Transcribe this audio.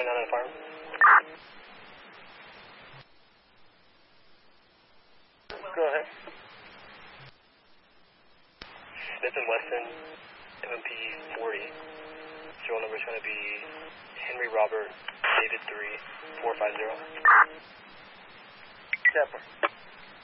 out on the farm. Go ahead. Smith and Wesson, MMP 40. Serial number is going to be Henry Robert, David 3, 450. Stepper.